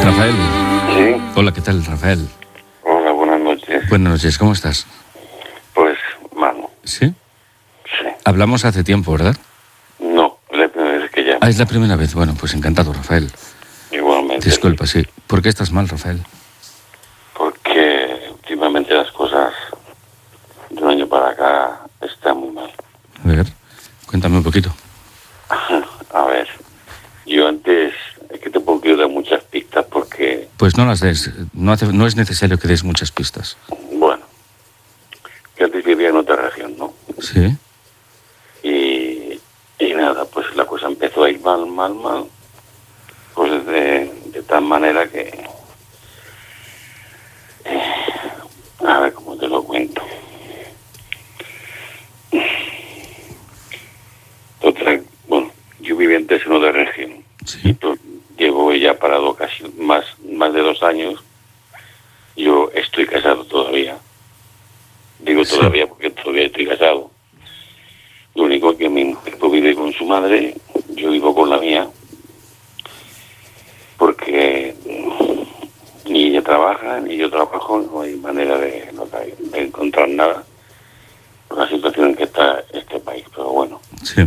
Rafael. Sí. Hola, ¿qué tal, Rafael? Hola, buenas noches. Buenas noches, ¿cómo estás? Pues, malo. ¿Sí? Sí. Hablamos hace tiempo, ¿verdad? No, la primera vez que llamo. Ah, es la primera vez. Bueno, pues encantado, Rafael. Igualmente. Disculpa, sí. ¿Por qué estás mal, Rafael? Porque últimamente las cosas de un año para acá están muy mal. A ver, cuéntame un poquito. A ver, yo antes, es que te puedo dar muchas pistas porque, Pues no las des. No es necesario que des muchas pistas. bueno, que antes vivía en otra región, ¿no? ¿Sí? Y nada, pues la cosa empezó a ir mal, pues de tal manera que, a ver cómo te lo cuento. Total, bueno, yo vivía antes en otra región. Sí. Entonces, llevo ya parado casi más de 2 años. Yo estoy casado todavía. Digo Sí. todavía porque todavía estoy casado. Lo único que mi mujer vive con su madre, yo vivo con la mía. Porque ni ella trabaja, ni yo trabajo, no hay manera de encontrar nada por la situación en que está este país. Pero bueno. Sí.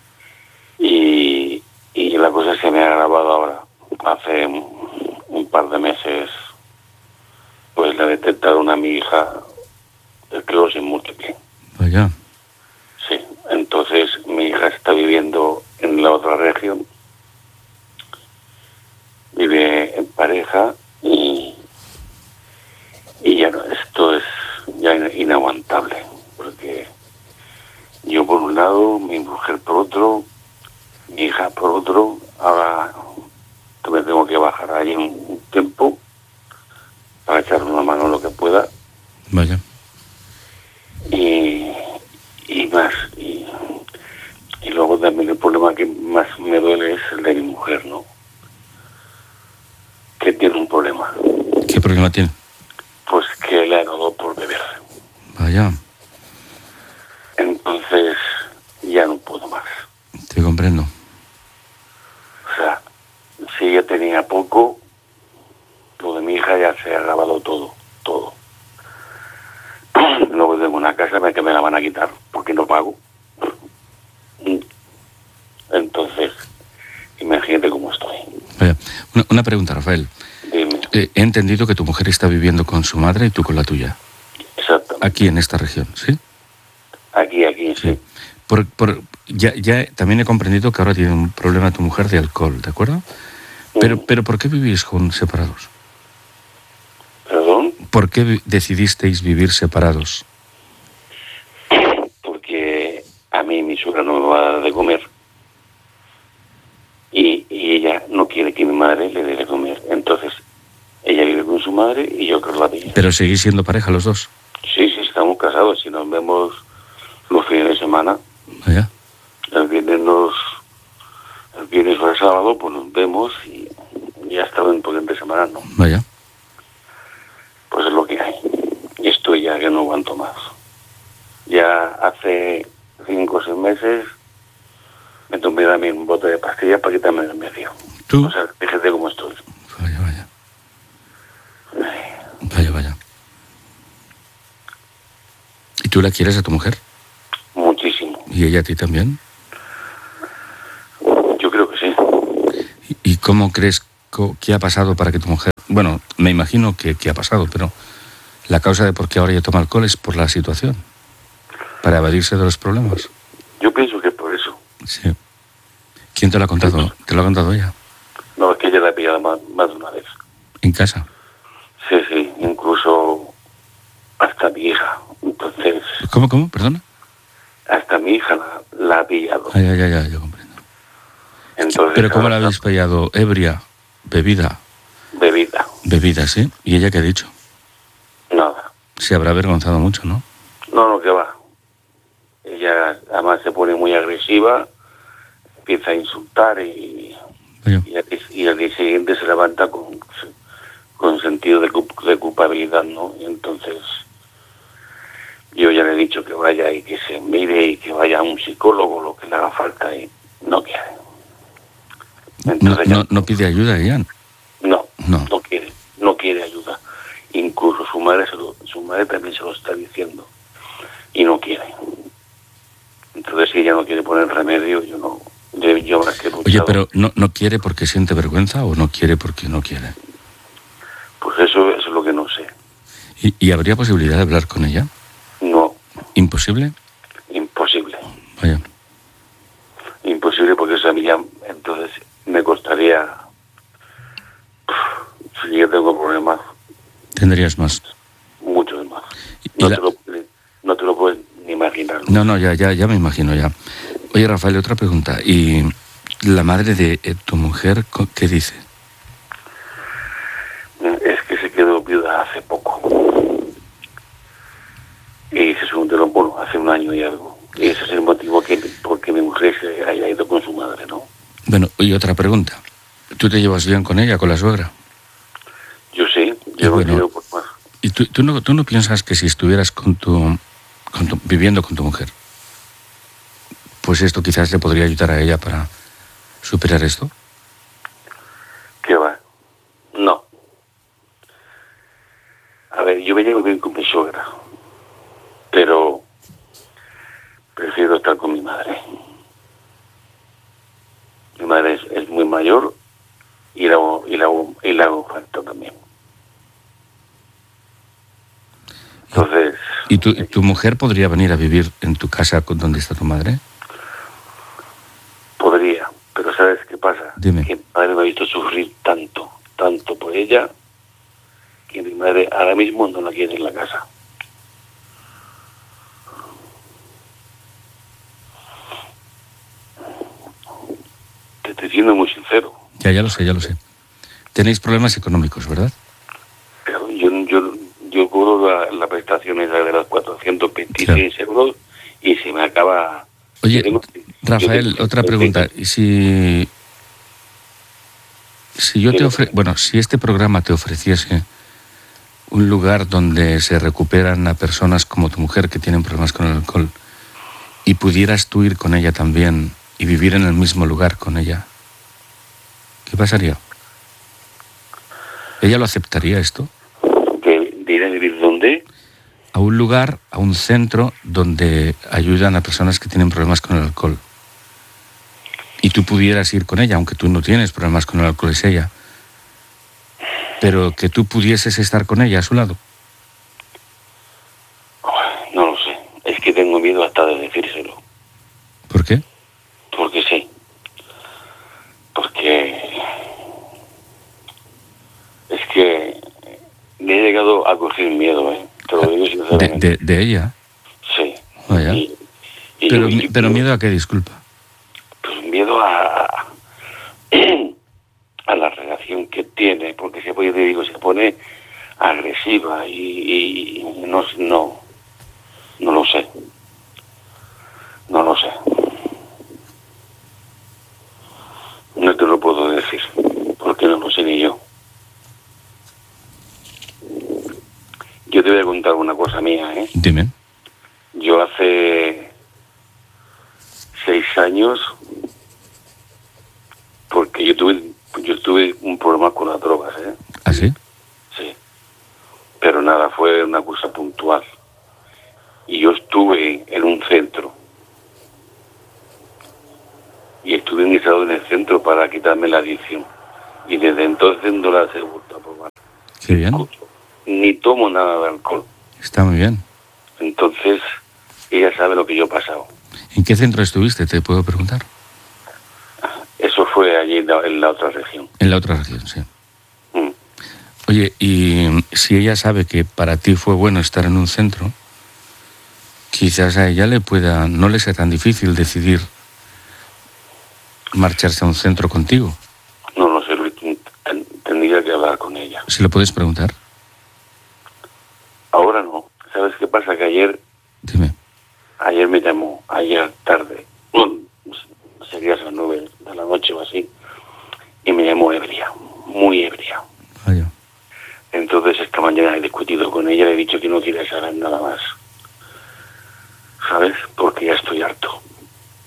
Y la cosa se me ha agravado ahora. Hace un par de meses, pues le detectaron a mi hija esclerosis múltiple. Vaya. Sí, entonces mi hija está viviendo en la otra región, vive en pareja y ya no, esto es ya inaguantable, porque yo por un lado, mi mujer por otro, mi hija por otro, ahora me tengo que bajar allí un tiempo para echarle una mano lo que pueda Vaya. y más y luego también el problema que más me duele es el de mi mujer, ¿no? Que tiene un problema, ¿Qué problema tiene? pues que le ha dado por beber, Vaya. entonces ya no puedo más. Te comprendo. O sea, si ella tenía poco, lo de mi hija ya se ha grabado todo. Luego tengo una casa que me la van a quitar porque no pago. Entonces, imagínate cómo estoy. Vaya. Una pregunta, Rafael. Dime. He entendido que tu mujer está viviendo con su madre y tú con la tuya. Exactamente. Aquí en esta región, ¿sí? Aquí, sí. Ya también he comprendido que ahora tiene un problema tu mujer de alcohol, ¿de acuerdo? Pero ¿por qué vivís separados? ¿Perdón? ¿Por qué decidisteis vivir separados? Porque a mí mi suegra no me va a dar de comer y ella no quiere que mi madre le dé de comer. Entonces, ella vive con su madre y yo con la mía. ¿Pero seguís siendo pareja los dos? Sí, estamos casados. Si nos vemos los fines de semana, Vaya. el viernes o el sábado, pues nos vemos y hasta dentro de semana no. Vaya. Pues es lo que hay. Y estoy ya que no aguanto más. Ya hace 5 o 6 meses me tomé también un bote de pastillas para quitarme el medio. ¿Tú? O sea, fíjate cómo estoy. Vaya. ¿Y tú la quieres a tu mujer? Muchísimo. ¿Y ella a ti también? Yo creo que sí. ¿Y cómo crees que ha pasado para que tu mujer... Bueno, me imagino que ha pasado, pero la causa de por qué ahora ella toma alcohol es por la situación, para evadirse de los problemas. Yo pienso que es por eso. Sí. ¿Quién te lo ha contado? ¿Te lo ha contado ella? No, es que ella la ha pillado más de una vez. ¿En casa? Sí, incluso hasta mi hija. Entonces... ¿Cómo? Perdona. Hasta mi hija la ha pillado. Ya, yo comprendo. Entonces, ¿Pero cómo la habéis pillado? ¿Ebria? ¿Bebida? Bebida, ¿sí? ¿Y ella qué ha dicho? Nada. Se habrá avergonzado mucho, ¿no? No, que va. Ella además se pone muy agresiva, empieza a insultar y al día siguiente se levanta con sentido de culpabilidad, ¿no? Y entonces yo ya le he dicho que vaya y que se mire y que vaya a un psicólogo, lo que le haga falta, y no quiere. Entonces no pide ayuda, Ian. No. No. No quiere ayuda. Incluso su madre también se lo está diciendo y no quiere. Entonces, si ella no quiere poner remedio, yo más que he luchado. Oye, pero ¿no quiere porque siente vergüenza o no quiere porque no quiere? Pues eso es lo que no sé. ¿Y habría posibilidad de hablar con ella? No. ¿Imposible? Imposible. Vaya. Imposible, porque eso a mí ya, entonces me costaría. Si yo tengo problemas. ¿Tendrías más? Muchos más. No te lo puedes ni imaginar. No, ya me imagino ya. Oye, Rafael, otra pregunta. ¿Y la madre de tu mujer qué dice? Es que se quedó viuda hace poco. Y se suntó, hace un año y algo. Y ese es el motivo porque mi mujer se haya ido con su madre, ¿no? Bueno, y otra pregunta. ¿Tú te llevas bien con ella, con la suegra? Yo sí, yo no quiero por más. ¿Y tú no piensas que si estuvieras viviendo con tu mujer, pues esto quizás le podría ayudar a ella para superar esto? ¿Qué va? No. A ver, yo me llevo bien con mi suegra, pero prefiero estar con mi madre. Mi madre es muy mayor y la hago falta también. Entonces... ¿Y tu mujer podría venir a vivir en tu casa donde está tu madre? Podría, pero ¿sabes qué pasa? Dime. Que mi madre me ha visto sufrir tanto por ella, que mi madre ahora mismo no la quiere en la casa. Te estoy siendo muy sincero. Ya lo sé. Tenéis problemas económicos, ¿verdad? Pero yo cobro la prestación esa de los 426 euros y se me acaba... Oye, Rafael, otra pregunta. Si yo si este programa te ofreciese un lugar donde se recuperan a personas como tu mujer que tienen problemas con el alcohol y pudieras tú ir con ella también y vivir en el mismo lugar con ella, ¿qué pasaría? ¿Ella lo aceptaría esto? ¿De ir a vivir dónde? A un lugar, a un centro donde ayudan a personas que tienen problemas con el alcohol. Y tú pudieras ir con ella, aunque tú no tienes problemas con el alcohol, es ella. Pero que tú pudieses estar con ella a su lado. No lo sé. Es que tengo miedo hasta de decírselo. ¿Por qué? Porque sí. Porque... Es que me he llegado a coger miedo, ¿eh? Te lo digo sinceramente. ¿De ella? Sí. Vaya. Pero miedo a qué, disculpa. Pues miedo a la relación que tiene, porque se pone agresiva y no lo sé. No lo sé. No te lo puedo decir, porque no lo sé ni yo. Yo te voy a contar una cosa mía, ¿eh? Dime. Yo hace 6 años, porque yo tuve un problema con las drogas, ¿eh? ¿Ah, sí? Sí. Pero nada, fue una cosa puntual. Y yo estuve en un centro. Y estuve ingresado en el centro para quitarme la adicción. Y desde entonces no la he vuelto a probar. Qué bien. Ni tomo nada de alcohol. Está muy bien. Entonces, ella sabe lo que yo he pasado. ¿En qué centro estuviste, te puedo preguntar? Eso fue allí en la otra región. En la otra región, sí. Oye, y si ella sabe que para ti fue bueno estar en un centro, quizás a ella no le sea tan difícil decidir marcharse a un centro contigo. No lo sé, tendría que hablar con ella. ¿Si lo puedes preguntar? Ahora no. ¿Sabes qué pasa? Que ayer... Dime. Ayer me llamó, ayer tarde, sería a las 9 de la noche o así, y me llamó ebria, muy ebria. Vaya. Entonces esta mañana he discutido con ella, le he dicho que no quiere saber nada más, ¿sabes? Porque ya estoy harto.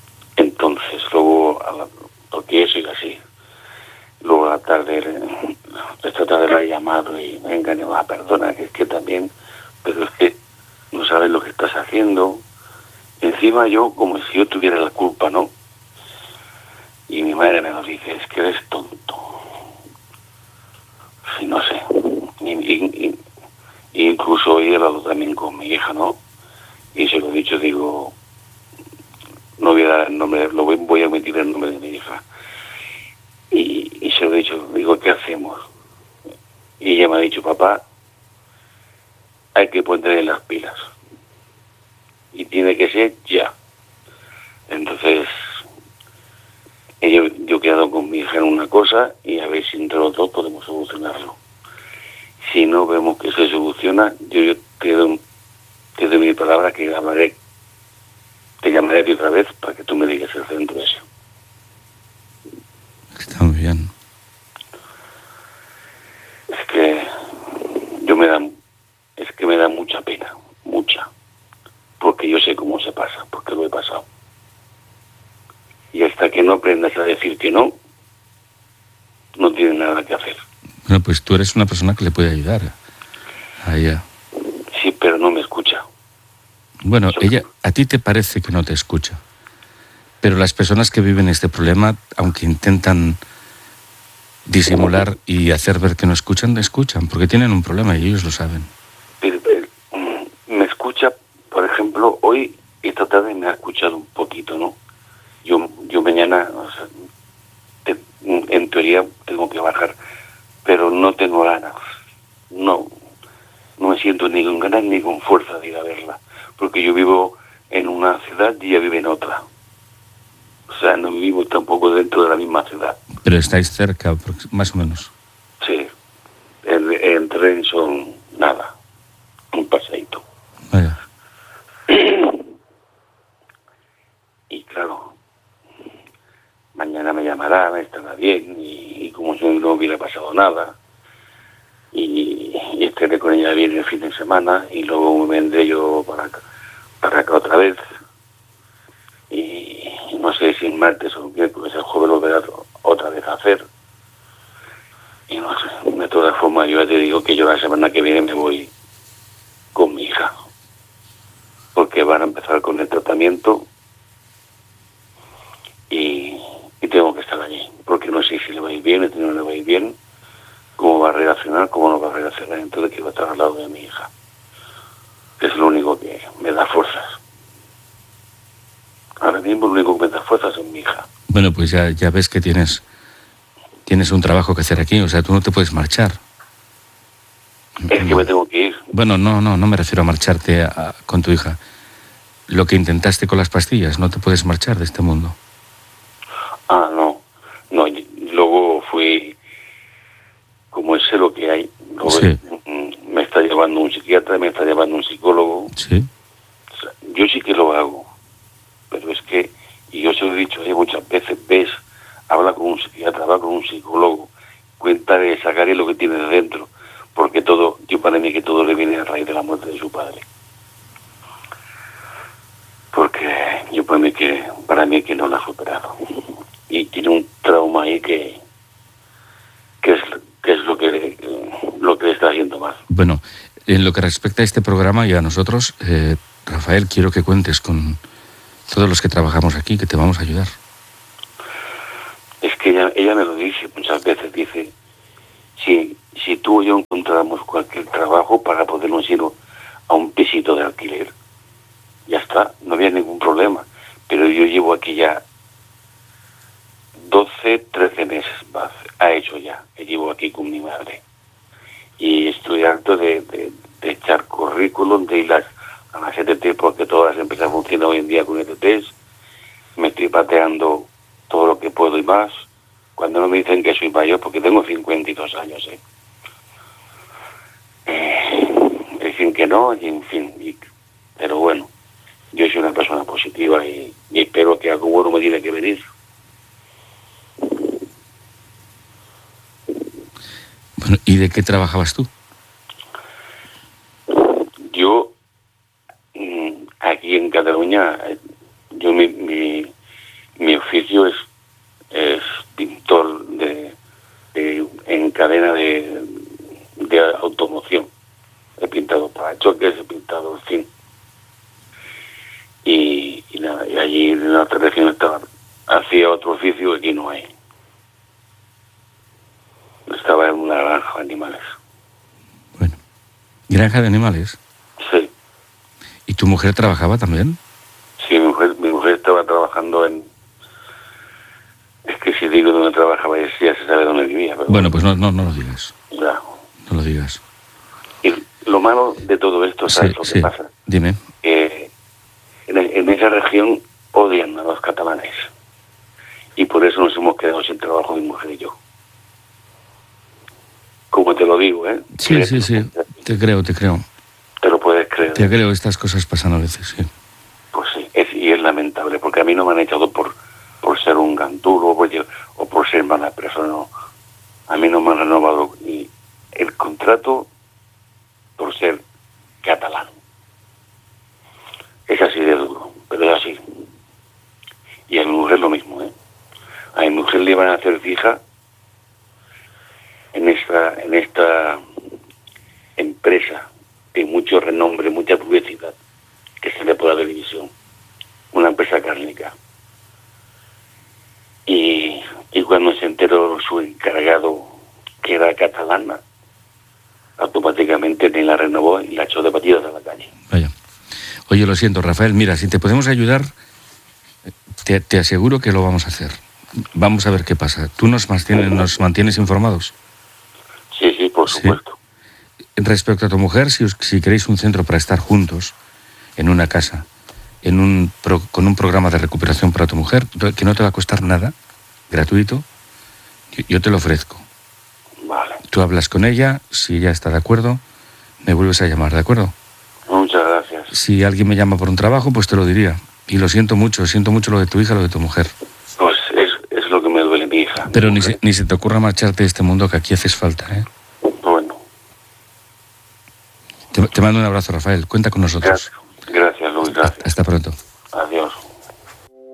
Entonces luego, porque yo soy así, luego a la tarde esta tarde la he llamado y venga, no, perdona, que es que también, pero es que no sabes lo que estás haciendo. Encima yo, como si yo tuviera la culpa, ¿no? Y mi madre me lo dice, es que eres tonto. Sí, no sé. Incluso hoy he hablado también con mi hija, ¿no? Y se lo he dicho, digo, no voy a dar el nombre, voy a omitir el nombre de mi hija. Y se lo he dicho, digo, ¿qué hacemos? Y ella me ha dicho, papá, hay que ponerle las pilas. Y tiene que ser ya. Entonces, yo he quedado con mi hija en una cosa y a ver si entre los dos podemos solucionarlo. Si no vemos que se soluciona, yo te doy mi palabra que te llamaré a ti otra vez para que tú me digas el centro ese. Está muy bien. Es que me da mucha pena, mucha, porque yo sé cómo se pasa, porque lo he pasado. Y hasta que no aprendas a decir que no, no tienes nada que hacer. Bueno, pues tú eres una persona que le puede ayudar a ella. Sí, pero no me escucha. Bueno, ella, a ti te parece que no te escucha, pero las personas que viven este problema, aunque intentan disimular y hacer ver que no escuchan, porque tienen un problema y ellos lo saben. Pero, me escucha, por ejemplo, hoy, esta tarde me ha escuchado un poquito, ¿no? Yo mañana, o sea, en teoría tengo que bajar, pero no tengo ganas. No me siento ni con ganas ni con fuerza de ir a verla, porque yo vivo en una ciudad y ella vive en otra. O sea, no vivimos tampoco dentro de la misma ciudad. Pero estáis cerca, más o menos. Sí, en tren son nada, un paseíto. Vaya. Y claro, mañana me llamará, me estará bien, y como si no hubiera pasado nada, y estaré con ella bien el fin de semana, y luego me vendré yo para acá otra vez, y no sé si el martes o el miércoles, el jueves lo verá otra vez a hacer, y no sé, de todas formas yo ya te digo que yo la semana que viene me voy con mi hija, porque van a empezar con el tratamiento, y tengo que estar allí, porque no sé si le va a ir bien, si no le va a ir bien, cómo va a reaccionar, cómo no va a reaccionar, entonces que va a estar al lado de mi hija. Es lo único que me da fuerzas. Ahora mismo lo único que me da fuerzas es mi hija. Bueno, pues ya ves que tienes un trabajo que hacer aquí, o sea, tú no te puedes marchar. Es que me tengo que ir. Bueno, no me refiero a marcharte con tu hija. Lo que intentaste con las pastillas, no te puedes marchar de este mundo. Ah, no, luego fui, como sé lo que hay, luego Sí. Me está llevando un psiquiatra, me está llevando un psicólogo. Sí. O sea, yo sí que lo hago, pero es que, y yo se lo he dicho muchas veces, habla con un psiquiatra, habla con un psicólogo, cuéntale, sacarle lo que tiene de dentro, porque para mí que todo le viene a raíz de la muerte de su padre. Porque para mí que no la ha superado. Y tiene un trauma ahí que es lo que le está haciendo mal. Bueno, en lo que respecta a este programa y a nosotros, Rafael, quiero que cuentes con todos los que trabajamos aquí, que te vamos a ayudar. Es que ella me lo dice muchas veces, dice, si tú y yo encontráramos cualquier trabajo para podernos ir a un pisito de alquiler, ya está, no había ningún problema. Pero yo llevo aquí ya 12, 13 meses, ha hecho ya, que llevo aquí con mi madre. Y estoy harto de echar currículum, de ir a las ETT, porque todas las empresas funcionan hoy en día con ETTs. Me estoy pateando todo lo que puedo y más. Cuando no me dicen que soy mayor, porque tengo 52 años, dicen que no, y en fin. Pero bueno, yo soy una persona positiva y espero que algo bueno me tiene que venir. Bueno, ¿y de qué trabajabas tú? Yo, aquí en Cataluña, mi oficio es pintor en cadena de la granja de animales. Bueno. ¿Granja de animales? Sí. ¿Y tu mujer trabajaba también? Sí, mi mujer estaba trabajando en... Es que si digo dónde trabajaba, ya se sabe dónde vivía. Pero bueno, pues no lo digas. Ya. No lo digas. Y lo malo de todo esto, ¿sabes lo que pasa? Dime. En esa región odian a los catalanes. Y por eso nos hemos quedado sin trabajo, mi mujer y yo. Como te lo digo, ¿eh? Sí. Te creo. Te lo puedes creer. Te creo, estas cosas pasan a veces, sí. Pues sí, y es lamentable, porque a mí no me han echado por ser un gandulo o por ser mala persona, no. A mí no me han renovado ni el contrato por ser catalán. Es así de duro, pero es así. Y a mi mujer lo mismo, ¿eh? A mi mujer le iban a hacer fija en esta empresa de mucho renombre, mucha publicidad, que se le por la televisión, una empresa cárnica. Y cuando se enteró su encargado, que era catalana, automáticamente ni la renovó y la echó de batidas a la calle. Vaya. Oye, lo siento, Rafael, mira, si te podemos ayudar, te aseguro que lo vamos a hacer. Vamos a ver qué pasa. ¿Tú nos mantienes informados? Sí, por supuesto. Respecto a tu mujer, si queréis un centro para estar juntos, en una casa, con un programa de recuperación para tu mujer, que no te va a costar nada, gratuito, yo te lo ofrezco. Vale. Tú hablas con ella, si ella está de acuerdo, me vuelves a llamar, ¿de acuerdo? Muchas gracias. Si alguien me llama por un trabajo, pues te lo diría. Y lo siento mucho lo de tu hija, lo de tu mujer. Pues es lo que me duele mi hija. Pero ni se te ocurra marcharte de este mundo, que aquí haces falta, ¿eh? Bueno. Te mando un abrazo, Rafael. Cuenta con nosotros. Gracias, Luis. Gracias. Hasta pronto.